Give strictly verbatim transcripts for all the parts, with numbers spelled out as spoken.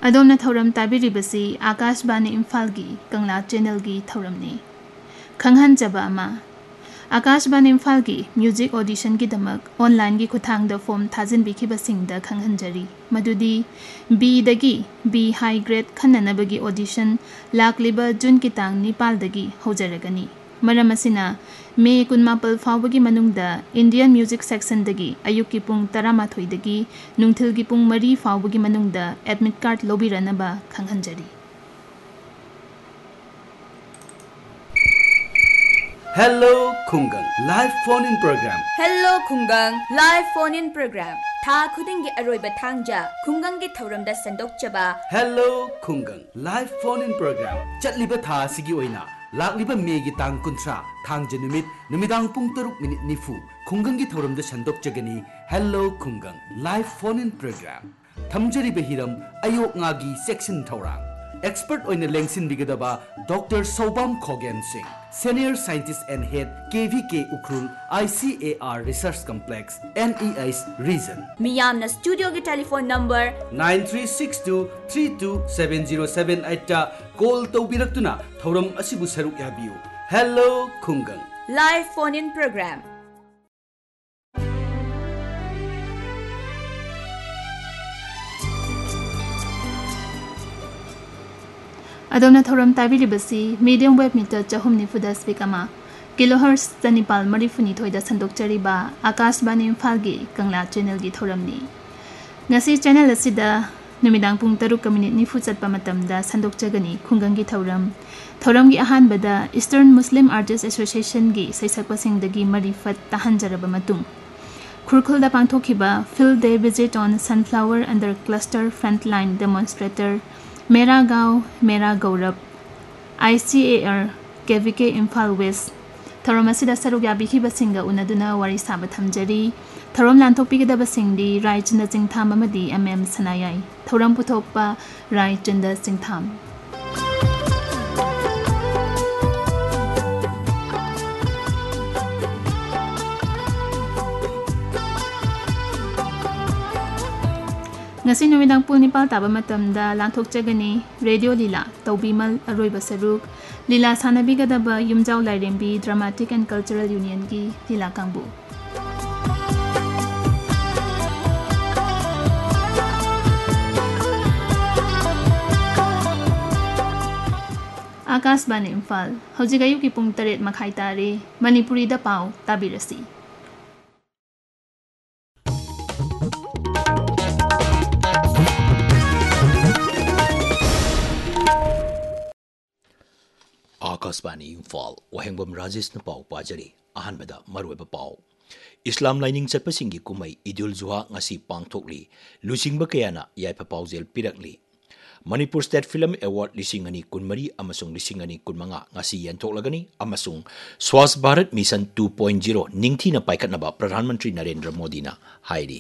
अदोमना थौरम ताबिरिबसी आकाशवाणी इम्फालगी कंगला चैनलगी थौरमनी खंगहनजबा अमा Akashvani इम्फालगी music audition की दमक online की खुथांग the form थाजिन बिखिबसिंग the खंगहनजरी मदुदी B दगी B high grade खन्ननबगी audition लाकलिबा जून की तांग निपाल दगी होजरगनी मरम असिना मे कुनमापल फावगी मनुंगदा इंडियन म्यूजिक सेक्शन दगी अयुक की पुंग तरामाथोई दगी नुंगथिल की पुंग मरी फावगी मनुंगदा admit card लोबिरनबा खंगहनजरी। Hello Khungang live phone in program. Hello Khungang live phone in program. Tha khudingi aroiba thangja Khungang gi thauramda sandokchaba. Hello Khungang live phone in program. Chatliba tha sigi oina lakliba megi tang kuntra thangja numit numidang pung taruk minute nifu Khungang gi thauramda sandokchagani. Hello Khungang live phone in program. Thamjari behiram ayok ngagi section thaurang. Expert oina lengsin bigadaba Doctor Sobam Khogen Singh, Senior Scientist and Head K V K Ukrul I C A R Research Complex N E S Region. Miyamna studio ki telephone number nine three six two three two seven zero seven eight ta call tawbiraktuna thauram asibu saruk yabiu. Hello Khungang live phone in program. अदोमना थौरम ताबिरिबसी medium wave metre चहुम निफुदा speak अमा kilohertz तनिपाल मरीफुनी थोइदा संदोकचरीबा Akashvani इम्फालगी कंगला channel की थौरमनी ngasi channel asida numidang pung taruk minute nifu chatpa matamda sandokchagani khungangi thauram thauramgi ahanbada Eastern Muslim Artists Association gi saisakpasingdagi marifat tahanjaraba matung khurkhulda pangthokiba field day visit on sunflower under cluster frontline demonstrator मेरा गांव मेरा गौरव I C A R K V K Imphal waste थौरम असिदा सरुक याबिखिबसिंगा उनदुना वारी साबा थमजरी थौरम लांथोकपिगदबसिंगदी Raichand चिंगथाम अमदी M M सनायाई थौरम पुथोकपा Raichand चिंगथाम। ngasi numidang pung nipal taba matamda lanthokchagani radio lila tawbimal aroiba saruk lila sanabigadaba yumjaw lairembi dramatic and cultural union gi lila kangbu Akashvani Imphal हौजिगायु की पुंग तरेत मखाई तारे मणिपुरी दा पाव ताबिरसी। आकाशवाणी इम्फाल वहेंबम राजेश न पाव पाजरी अहनबदा मरुबा पाव इस्लाम lining चटपसिंगी कुमई Eid ul Zuha ngasi पांगथोकली लुचिंगबा कयाना याइफा पावजेल पिरकली Manipur state film award लिसिंग अनि कुनमरी अमसुंग लिसिंग अनि कुनमंगा ngasi यंथोकलगनी अमसुंग स्वच्छ Bharat mission two point zero निंगथीना पाइखतनबा प्रधानमंत्री नरेंद्र मोदी ना हाइरी।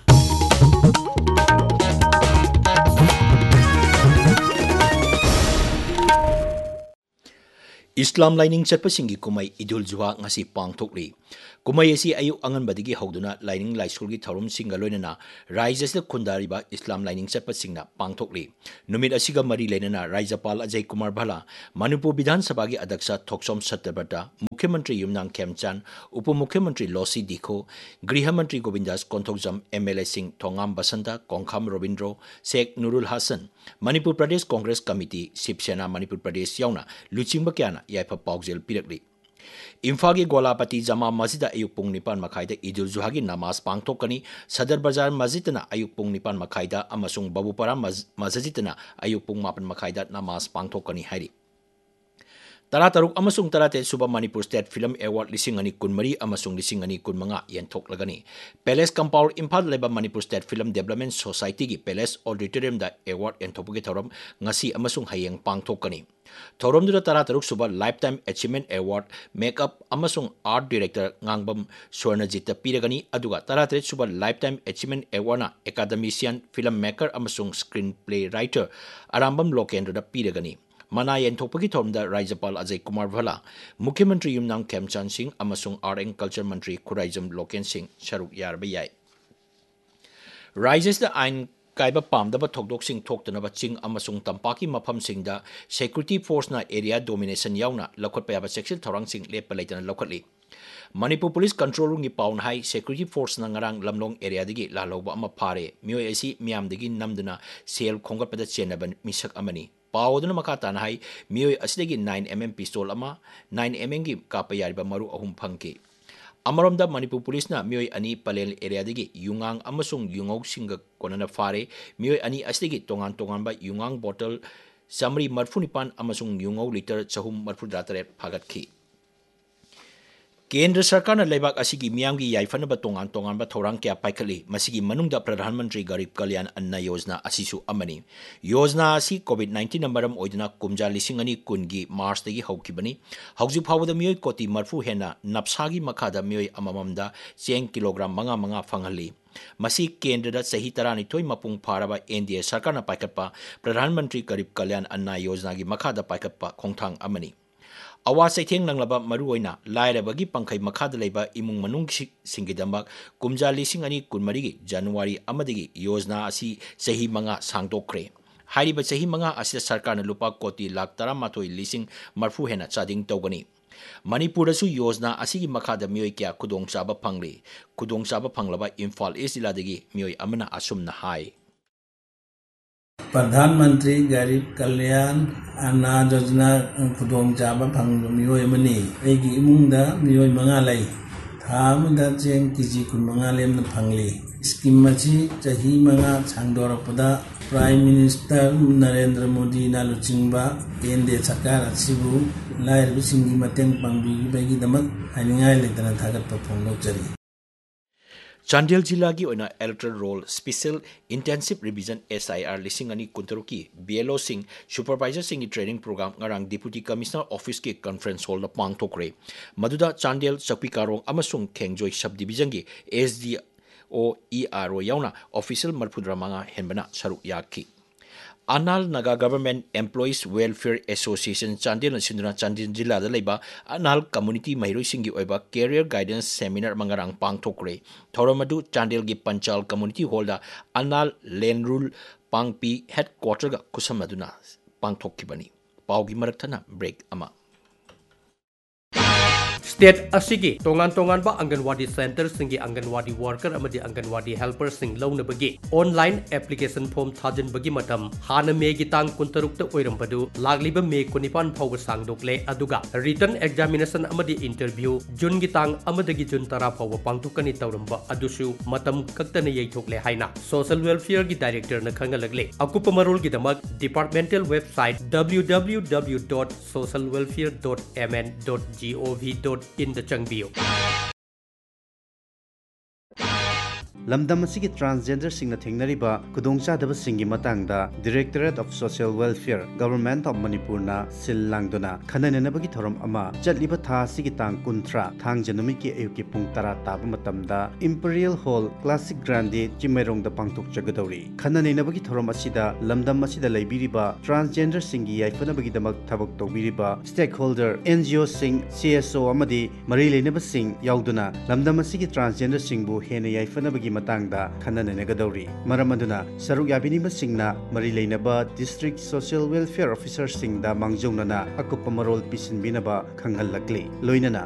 इस्लाम lining चटपसिंगी कुमई Eid ul Zuha ngasi पांगथोकली कुमई असी अयुक अंगनबदगी हौदुना लाइनिंग लाइस्कुलगी थौरम सिंगा लोइनना राइजसदा खुंदारिबा इस्लाम लाइनिंग चटपसिंगना पांगथोकली नुमित असिगा मरी लेनना राज्यपाल अजय कुमार भला मणिपुर विधानसभा की अध्यक्ष थोक्सोम सत्यव्रत मुख्यमंत्री युमनांग खेमचान उप मुख्यमंत्री लोसी दिखो गृह मंत्री गोविंदास कोंथोकजम एमएलए सिंह थोंगाम बसंता कोंखाम रविंद्रो शेख नुरुल हसन मणिपुर प्रदेश कांग्रेस कमिटी शिवसेना मणिपुर प्रदेश यावना लुचिंग बक्याना याइफा पाउजेल पिरकली। इम्फाल की गोलापति जमा मस्जिद अयुक पुंग निपान मखाइदा ईदुल जुहा की नमाज पांगथोकनी सदर बाजार मस्जिदना अयुक पुंग निपान मखाइदा अमसुंग बाबूपरा मस्जिदना अयुक पुंग मापन मखाइदा नमाज पांगथोकनी हाइरी। तरा तरुक अमसुंग तराते सुबह मणिपुर स्टेट फिल्म अवार्ड लिसिंग अनि कुनमरी अमसुंग लिसिंग अनि कुनमंगा यंथोकलगनी पैलेस कंपाउंड इम्फाल लेबा Manipur state film development society की पैलेस ऑडिटोरियम दा अवार्ड यंथोपगे थौरम ngasi अमसुंग हयेंग पांगथोकनी थौरम दुरा तरा तरुक सुबह life time achievement award makeup अमसुंग art director ngangbam Swarnjeet पीरगनी अदुगा तरा तरे सुबह life time achievement award academician film maker अमसुंग screen play writer अरामबम Lokendra पीरगनी मना यंथोपगी थौरमदा राज्यपाल अजय कुमार भला मुख्यमंत्री युमनांग खेमचान सिंह अमसुंग आर्ट एंड कल्चर मंत्री खुराइजम लोकेन सिंह सरुक यारबा याय। राज्यसदा आइन कायबा पामदबा थोकदोकसिंग थोक्तनबा चिंग अमसुंग तंपाकी मफमसिंगदा security फोर्सना area domination यावना लखोटपा याबा सेक्सिल थौरांगसिंग लेप्पा लेतना लखोटली Manipur police control room की pound high security force नंगरांग लमलोंग area दगी लालोबा अमा फारे मियोय एसी मियामदगी नमदुना सेल खोंगटपदा चेनबा मिसक अमनी पावदुना मखा ताना हाई मियोय असिदगी नाइन एम एम पिस्तौल अमा नाइन एम एम गी कापा यारिबा मरु अहुम फंगकी अमरोमदा मणिपुर पुलिस ना मियोय अनि पलेल एरिया दगी युंगांग अमसुंग युंगौ सिंग कोनना फारे मियोय अनि असिदगी तोंगान तोंगानबा युंगांग बोतल समरी मरफुनिपान अमसुंग युंगौ लीटर चहुम मरफुद्रा तरेट फागतखी केंद्र सरकार ने लेबाक असिगी मियामगी याइफनबा तोंगान तोंगानबा थौरांग क्या पाइखली मसिगी मनुंगदा प्रधानमंत्री गरीब कल्याण अन्न योजना असिसु अमनी योजना असि कोविड नाइन्टीन मरम ओइदना कुमजा लिसिंग अनि कुनगी मार्च दगी हौकिबनी हौजु फावदा मियोय कोटी मरफु हेना नपसागी मखादा मियोय अमममदा चेंग किलोग्राम मंगा मंगा फंगहली मसी केंद्र सही तरानिथोय मपुंग फारबा एनडीए सरकार न पाइकटपा प्रधानमंत्री गरीब कल्याण अन्न योजना की मखादा पाइकटपा खोंथांग अमनी अवा सैथेंग नंगलबा मरुओइना लायरबगी पंखै मखादा लेबा इमुंग मनुंग सिंगिदमक कुमजा लिसिंग अनि कुनमरी जनवरी अमदगी योजना असि सही मंगा सांगदोखरे हारिबा सही मंगा असि सरकार न लुपा कोटी लाख तरामाथोय लिसिंग मरफु हेना चादिंग तौगनी मणिपुरसु योजना असिगी मखादा मियोय क्या खुदोंग चाबा फंगले खुदोंग चाबा फंगलबा इम्फाल ईस्ट जिलादगी मियोय अमना असुमना हाय प्रधानमंत्री गरीब कल्याण अन्न योजना खुदोंग चाबा फंगबा मियोय अमनी एगी इमुंगदा मियोय मंगा लै था अमदा चेंग केजी कुन मंगा लेमना फंगली स्कीम मची चही मंगा सांगदोरपदा प्राइम मिनिस्टर नरेंद्र मोदी ना लुचिंगबा केंद्र सरकार असिबु लायरबिसिंगी मतेंग पांगबिबैगी दमक हाइनिंगाय लेतना थागतपा फोंदोकजरी चांडिल जिला की ओना electoral roll special intensive revision S I R लिसिंग अनि कुंतरु की बीएलओ सिंह सुपरवाइजर सिंह की training programme ngarang deputy commissioner office के conference hall the पांगथोकरे मदुदा Chandil चक्पीकारों अमसुंग खेंगजोय sub division की एसडीओ ईआरओ यावना ऑफिशियल मरफुद्रा मंगा हेनबना सरुक याकी अनाल Naga government employees welfare association Chandil सिंधुना Chandil जिला लेबा अनाल community महिरोइसिंगी ओइबा career guidance seminar मंगरांग पांगथोकरे थौरमदु Chandil की पंचाल कम्युनिटी हॉल दा अनाल लैंड रूल पांगपी हेडक्वार्टर गा कुसमदुना पांगथोकखिबनी पाउगी मरथना ब्रेक अमा स्टेट असिगी तोंगान तोंगान बा anganwadi centre सिंगी anganwadi worker अमदी anganwadi helper सिंग लौनबगी ऑनलाइन एप्लीकेशन फॉर्म थाजन बगी मतम हाना मे गी तांग कुंतरुक त ओइरमबदु लागलिबा मे कुनिपान फावग सांगदोकले अदुगा रिटन एग्जामिनेशन अमदी इंटरव्यू जून गी तांग अमदगी जून तरा फावग पांगथोकनी तौरमबा अदुसु मतम कक्तन यैथोकले हाइना सोशल वेलफेयर की डायरेक्टर न खंगलगले अकुप मरोल की दमक departmental website W W W dot social welfare dot M N dot G O V dot in the चंगबियो लमदम असिगी transgender सिंगना थेंगनरिबा खुदोंचादबा सिंगी मतंगदा directorate of social welfare government of Manipur ना सिल लांगदोना खनननबगी theorem अमा चटलिबा था सिगी तांग कुंत्रा थांग जनमी की अयुकी पुंग तरा ताब मतमदा imperial hall classic Grande चिमेरोंगदा पांगथोक जगदौरी खनननबगी theorem असिदा लमदम असिदा लेबिरिबा transgender सिंगी याइफनबगी दमक थबक तौबिरिबा stake holder NGO सिंग CSO अमदी मरी लेनबा सिंग याउदुना लमदम असिगी transgender सिंगबु हेने याइफनबगी मतंगदा खनननगदौरी मरम अदुना सरुक याबिनिबा सिंगना मरी लेनबा district social welfare officer सिंगदा मांगजौनना अकुप Marol पिसिनबिनबा खंगहल्लक्ली लोइनना